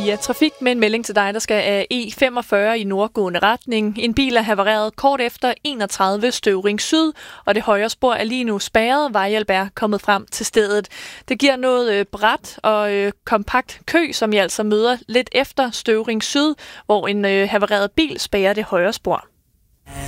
via trafik med en melding til dig, der skal af E45 i nordgående retning. En bil er havareret kort efter 31 Støvring Syd, og det højre spor er lige nu spærret. Vejhjælp er kommet frem til stedet. Det giver noget brat og kompakt kø, som I altså møder lidt efter Støvring Syd, hvor en havareret bil spærrer det højre spor.